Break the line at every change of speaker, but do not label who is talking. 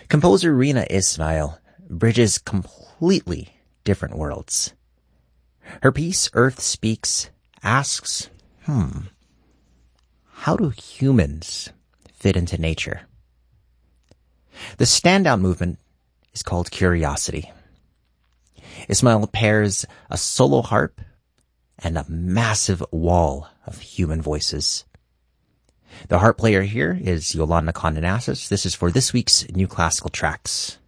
Composer Rina Ismail bridges completely different worlds. Her piece, Earth Speaks, asks, how do humans fit into nature? The standout movement is called Curiosity. Ismail pairs a solo harp and a massive wall of human voices. The harp player here is Yolanda Condenassis. This is for this week's New Classical Tracks.